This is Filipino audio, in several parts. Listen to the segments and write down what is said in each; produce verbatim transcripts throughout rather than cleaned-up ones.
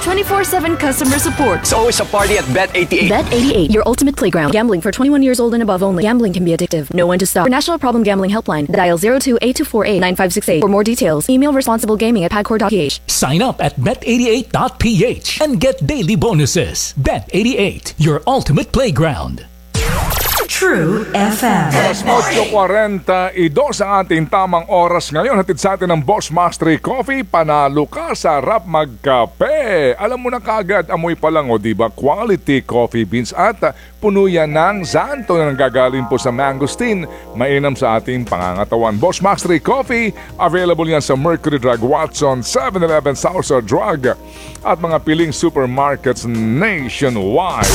twenty-four seven customer support. It's always a party at Bet eighty-eight. Bet eighty-eight, your ultimate playground. Gambling for twenty-one years old and above only. Gambling can be addictive. Know when to stop. For National Problem Gambling Helpline, dial zero two eight two four eight nine five six eight. For more details, email responsiblegaming at pagcor dot p h. Sign up at bet eighty-eight dot p h and get daily bonuses. Bet eighty-eight, your ultimate playground. True F M. Alas eight forty-two sa ating tamang oras ngayon. Hatid sa atin ng Boss Mastery Coffee. Panalo ka sa rap magkape. Alam mo na kaagad, amoy pa lang o diba? Quality coffee beans at puno yan ng Zanto na nanggagaling po sa mangosteen. Mainam sa ating pangangatawan. Boss Mastery Coffee, available yan sa Mercury Drug, Watson, seven eleven, Southside Drug at mga piling supermarkets nationwide.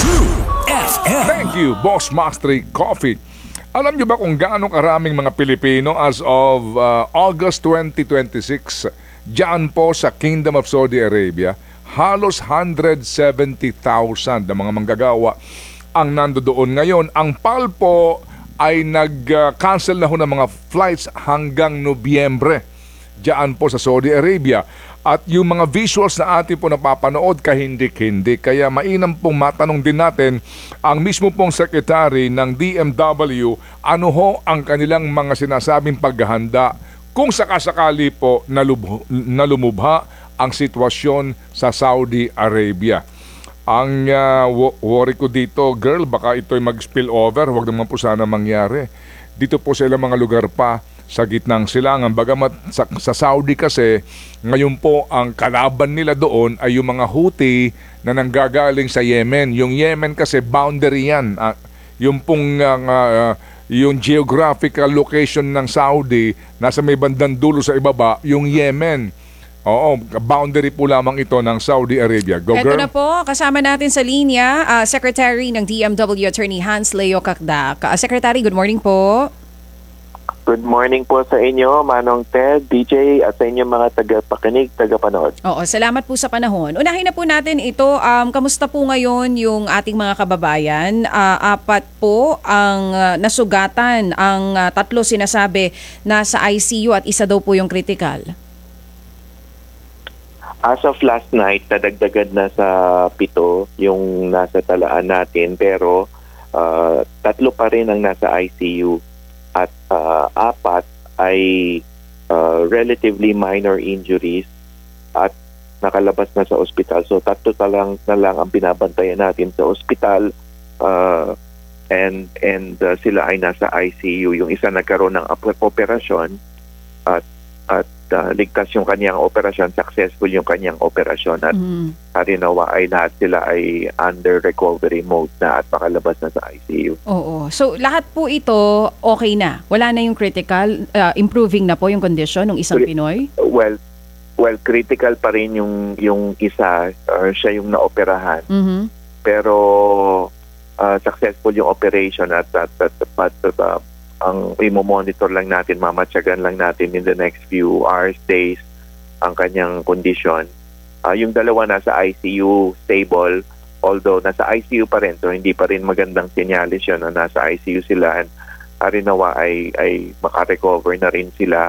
F M. Thank you, Boss Mastery Coffee. Alam niyo ba kung gaano karaming mga Pilipino as of uh, August twenty twenty-six diyan po sa Kingdom of Saudi Arabia? Halos one hundred seventy thousand na mga manggagawa ang nandoon ngayon. Ang P A L po ay nag-cancel na ho ng mga flights hanggang Nobyembre diyan po sa Saudi Arabia. At yung mga visuals na atin po napapanood kahindik-hindi. Kaya mainam pong matanong din natin ang mismo pong secretary ng D M W, ano ho ang kanilang mga sinasabing paghahanda kung sakasakali po nalub- nalumubha ang sitwasyon sa Saudi Arabia. Ang uh, worry ko dito, girl, baka ito'y mag-spill over. Huwag naman po sana mangyari. Dito po sa ilang mga lugar pa sa gitnang silangan. Bagamat sa, sa Saudi kasi, ngayon po ang kalaban nila doon ay yung mga Houthi na nanggagaling sa Yemen. Yung Yemen kasi boundary yan. Uh, yung pong uh, uh, yung geographical location ng Saudi, nasa may bandang dulo sa ibaba, yung Yemen. Oo, boundary po lamang ito ng Saudi Arabia. Go, Ito girl. na po, kasama natin sa linya, uh, Secretary ng D M W Attorney Hans Leo Kakdak. Uh, Secretary, good morning po. Good morning po sa inyo, Manong Ted, D J, at sa inyong mga tagapakinig, tagapanood. Oo, salamat po sa panahon. Unahin na po natin ito, um, kamusta po ngayon yung ating mga kababayan? Uh, apat po ang uh, nasugatan, ang uh, tatlo sinasabi nasa I C U at isa daw po yung critical. As of last night, nadagdagan na sa pito yung nasa talaan natin, pero uh, tatlo pa rin ang nasa I C U. At uh, apat ay uh, relatively minor injuries at nakalabas na sa ospital. So tatlo na lang, na lang ang binabantayan natin sa ospital uh, and and uh, sila ay nasa I C U. Yung isa nagkaroon ng operasyon at at uh, ligtas yung kanyang operasyon, successful yung kanyang operasyon at Mm. harinawa ay lahat sila ay under recovery mode na at makalabas na sa I C U. Oo. So lahat po ito okay na. Wala na yung critical, uh, improving na po yung condition ng isang Cri- Pinoy? Well, well critical pa rin yung yung isa, or siya yung naoperahan. Mhm. Pero uh, successful yung operation at at, at, at, at uh, ang imo-monitor lang natin, mamatyagan lang natin in the next few hours, days ang kanyang condition. Uh, yung dalawa nasa I C U stable, although nasa I C U pa rin, so hindi pa rin magandang senyalis yun na nasa I C U sila, and harinawa ay, ay makarecover na rin sila